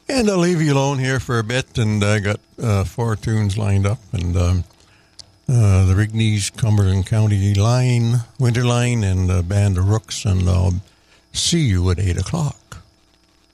And I'll leave you alone here for a bit, and I got 4 tunes lined up, and the Rigneys Cumberland County Line, Winter Line, and a band of Rooks, and I'll see you at 8 o'clock.